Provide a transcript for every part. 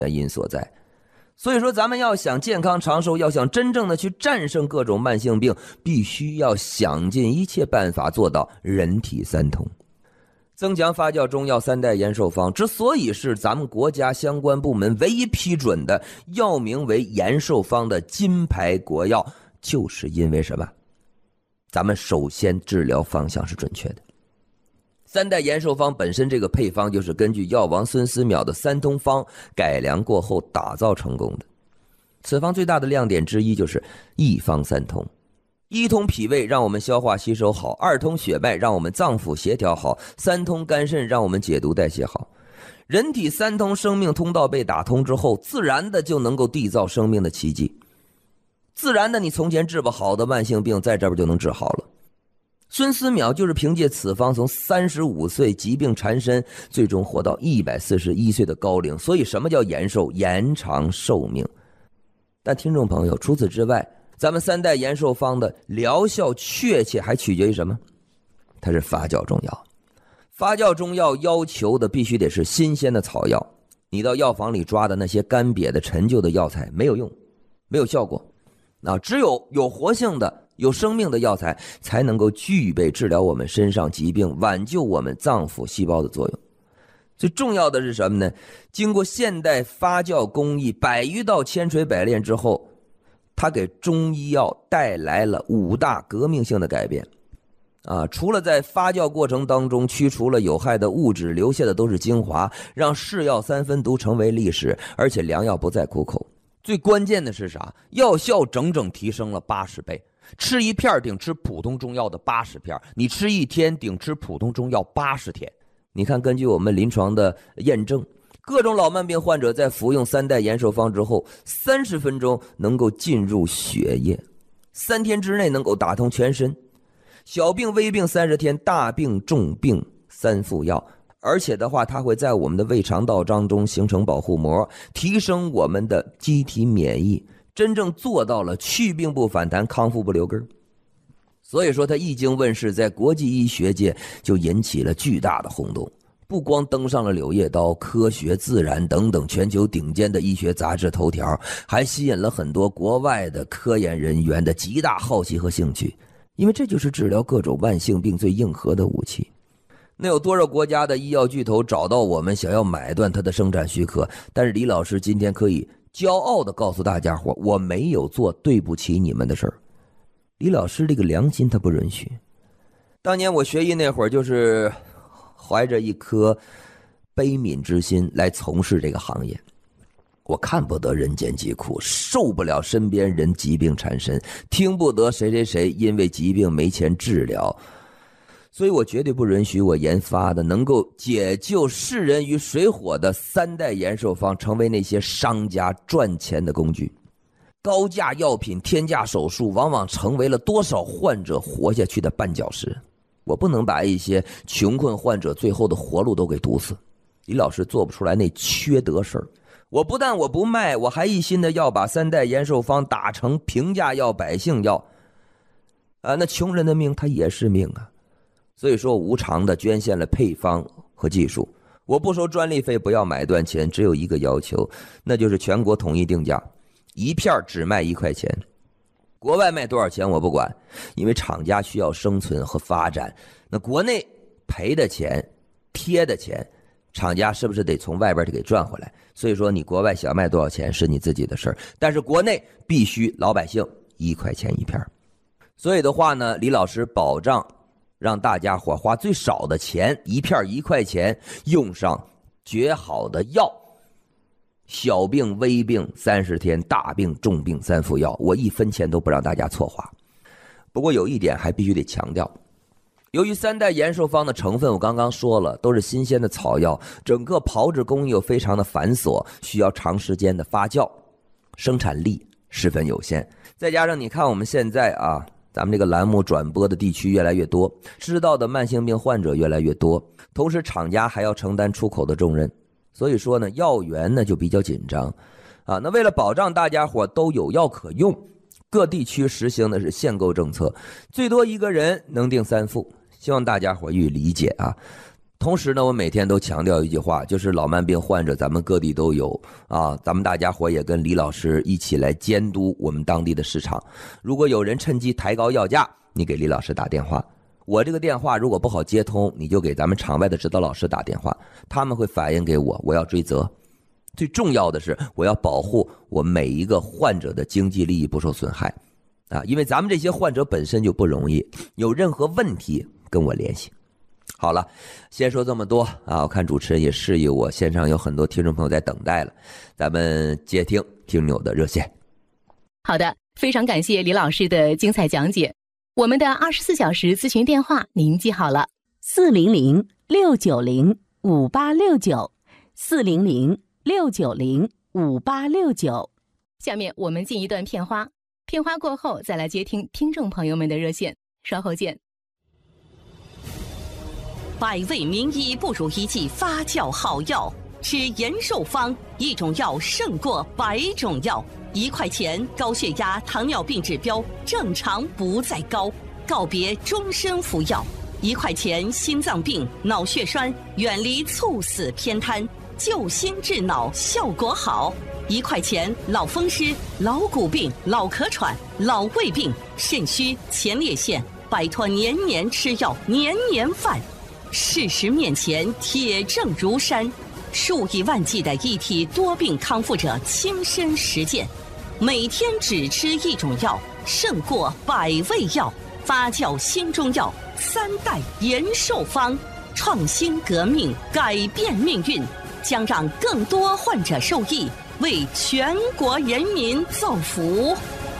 原因所在。所以说咱们要想健康长寿，要想真正的去战胜各种慢性病，必须要想尽一切办法做到人体三通。增强发酵中药3代延寿方之所以是咱们国家相关部门唯一批准的药名为延寿方的金牌国药，就是因为什么？咱们首先治疗方向是准确的。3代延寿方本身这个配方就是根据药王孙思邈的三通方改良过后打造成功的。此方最大的亮点之一就是一方三通，一通脾胃让我们消化吸收好，二通血脉让我们脏腑协调好，三通肝肾让我们解毒代谢好。人体三通生命通道被打通之后，自然的就能够缔造生命的奇迹，自然的你从前治不好的慢性病在这边就能治好了。孙思邈就是凭借此方从35岁疾病缠身，最终活到141岁的高龄。所以什么叫延寿？延长寿命。但听众朋友，除此之外，咱们3代延寿方的疗效确切还取决于什么？它是发酵中药。发酵中药要求的必须得是新鲜的草药，你到药房里抓的那些干瘪的陈旧的药材没有用，没有效果。只有活性的有生命的药材才能够具备治疗我们身上疾病，挽救我们脏腑细胞的作用。最重要的是什么呢？经过现代发酵工艺100余道千锤百炼之后，它给中医药带来了5大革命性的改变。除了在发酵过程当中驱除了有害的物质，留下的都是精华，让是药3分毒成为历史，而且良药不再苦口。最关键的是啥？药效整整提升了80倍，吃一片顶吃普通中药的80片，你吃1天顶吃普通中药80天。你看，根据我们临床的验证，各种老慢病患者在服用3代延寿方之后，30分钟能够进入血液，3天之内能够打通全身，小病微病30天，大病重病3副药。而且的话，它会在我们的胃肠道当中形成保护膜，提升我们的机体免疫，真正做到了去病不反弹，康复不留根。所以说它一经问世，在国际医学界就引起了巨大的轰动，不光登上了《柳叶刀》、《科学》、《自然》等等全球顶尖的医学杂志头条，还吸引了很多国外的科研人员的极大好奇和兴趣，因为这就是治疗各种慢性病最硬核的武器。那有多少国家的医药巨头找到我们，想要买断它的生产许可？但是李老师今天可以骄傲地告诉大家伙，我没有做对不起你们的事儿。李老师这个良心他不允许。当年我学医那会儿，就是怀着一颗悲悯之心来从事这个行业。我看不得人间疾苦，受不了身边人疾病缠身，听不得谁谁谁因为疾病没钱治疗。所以我绝对不允许我研发的能够解救世人于水火的3代延寿方成为那些商家赚钱的工具。高价药品、天价手术往往成为了多少患者活下去的绊脚石。我不能把一些穷困患者最后的活路都给堵死。李老师做不出来那缺德事儿。我不但我不卖，我还一心的要把3代延寿方打成平价药、百姓药。那穷人的命他也是命啊。所以说无偿的捐献了配方和技术，我不收专利费，不要买断钱，只有一个要求，那就是全国统一定价，一片只卖1块钱。国外卖多少钱我不管，因为厂家需要生存和发展。那国内赔的钱、贴的钱，厂家是不是得从外边给赚回来？所以说你国外想卖多少钱是你自己的事儿，但是国内必须老百姓1块钱一片。所以的话呢，李老师保障让大家伙花最少的钱，一片1块钱，用上绝好的药。小病微病30天，大病重病3副药，我1分钱都不让大家错花。不过有一点还必须得强调，由于3代延寿方的成分我刚刚说了都是新鲜的草药，整个炮制工艺又非常的繁琐，需要长时间的发酵，生产力十分有限。再加上你看我们现在咱们这个栏目转播的地区越来越多，知道的慢性病患者越来越多，同时厂家还要承担出口的重任，所以说呢，药源呢就比较紧张那为了保障大家伙都有药可用，各地区实行的是限购政策，最多一个人能订3副，希望大家伙予以理解同时呢，我每天都强调一句话，就是老慢病患者咱们各地都有啊，咱们大家伙也跟李老师一起来监督我们当地的市场。如果有人趁机抬高药价，你给李老师打电话，我这个电话如果不好接通，你就给咱们场外的指导老师打电话，他们会反映给我，我要追责。最重要的是，我要保护我每一个患者的经济利益不受损害啊，因为咱们这些患者本身就不容易，有任何问题跟我联系。好了，先说这么多啊！我看主持人也示意我，线上有很多听众朋友在等待了，咱们接听听友的热线。 好的，非常感谢李老师的精彩讲解。我们的24小时咨询电话您记好了，400-690-5869，400-690-5869。下面我们进一段片花，片花过后再来接听听众朋友们的热线，稍后见。 百味名医不如一剂发酵好药，吃延寿方，一种药胜过100种药。1块钱，高血压、糖尿病指标正常不再高，告别终身服药。1块钱，心脏病、脑血栓远离猝死偏瘫，救心治脑效果好。1块钱，老风湿、老骨病、老咳喘、老胃病、肾虚、前列腺，摆脱年年吃药、年年犯。事实面前，铁证如山，数以万计的一体多病康复者亲身实践，每天只吃一种药，胜过100味药。发酵新中药3代延寿方，创新革命，改变命运，将让更多患者受益，为全国人民造福。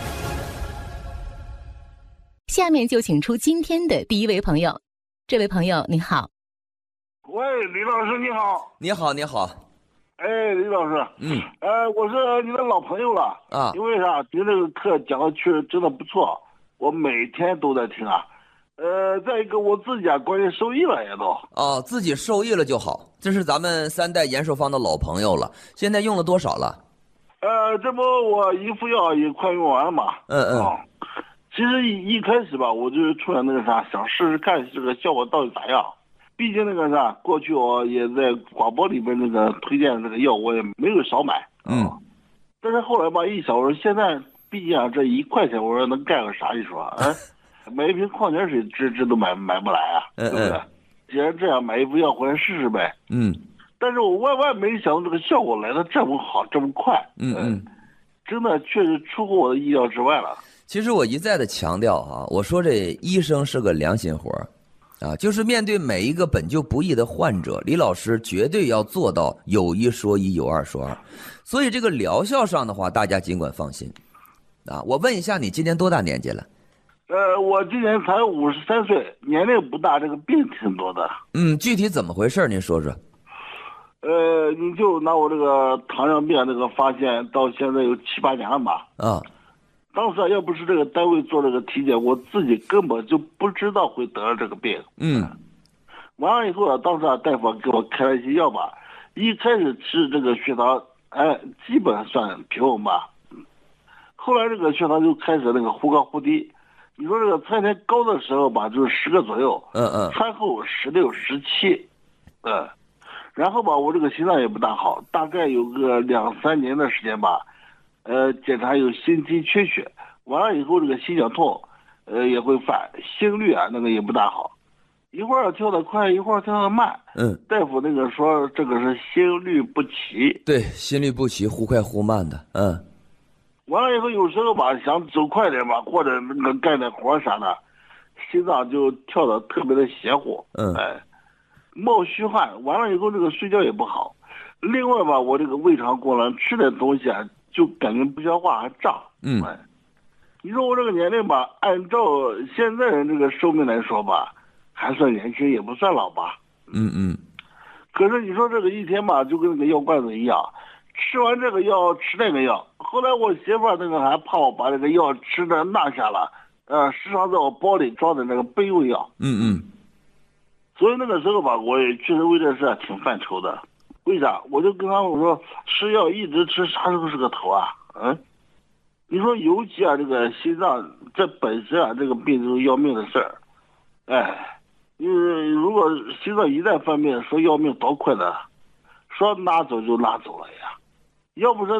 下面就请出今天的第一位朋友。这位朋友您好。 喂，李老师你好。 你好，你好。 哎，李老师，我是你的老朋友了啊。因为啥？听这个课讲的确实真的不错，我每天都在听啊。再一个我自己关于受益了也都。 哦，自己受益了就好。这是咱们3代延寿方的老朋友了，现在用了多少了？ 这不我一副药也快用完了嘛。其实一开始吧，我就是出来那个啥，想试试看这个效果到底咋样。毕竟那个啥，过去我也在广播里面那个推荐这个药，我也没有少买。但是后来吧，一想，我说现在毕竟这1块钱，我说能干个啥？你说，买一瓶矿泉水这都买不来啊，对不对？既然这样，买一副药回来试试呗。但是我万万没想到这个效果来的这么好，这么快。真的确实出乎我的意料之外了。 其实我一再的强调啊，我说这医生是个良心活啊，就是面对每一个本就不易的患者，李老师绝对要做到有一说一，有二说二。所以这个疗效上的话，大家尽管放心啊。我问一下，你今年多大年纪了？ 我今年才53岁，年龄不大，这个病挺多的。 具体怎么回事您说说。 你就拿我这个糖尿病这个发现到现在有7、8年了吧？当时要不是这个单位做这个体检，我自己根本就不知道会得了这个病。完了以后当时大夫给我开了一些药吧，一开始吃这个血糖，基本算平稳吧。后来这个血糖就开始那个忽高忽低。你说这个餐前高的时候吧，就是10个左右，餐后16、17，然后吧，我这个心脏也不大好，大概有个2、3年的时间吧。检查有心肌缺血，完了以后这个心绞痛，也会犯，心率那个也不大好，一会儿跳得快，一会儿跳得慢。大夫那个说这个是心律不齐。 对，心律不齐，忽快忽慢的。 完了以后有时候吧，想走快点吧，或者那个干点活啥的，心脏就跳得特别的邪乎。冒虚汗，完了以后这个睡觉也不好。另外吧，我这个胃肠功能吃点东西就感觉不消化，还胀。你说我这个年龄吧，按照现在人这个寿命来说吧，还算年轻，也不算老吧。可是你说这个一天吧，就跟那个药罐子一样，吃完这个药吃那个药。后来我媳妇那个还怕我把这个药吃的落下了，时常在我包里装的那个备用药。所以那个时候吧，我也确实为这事挺犯愁的。为啥？我就跟他们说，吃药一直吃，啥时候是个头啊？你说尤其这个心脏这本身这个病就是要命的事儿。 如果心脏一旦犯病，说要命多快的，说拿走就拿走了呀。要不说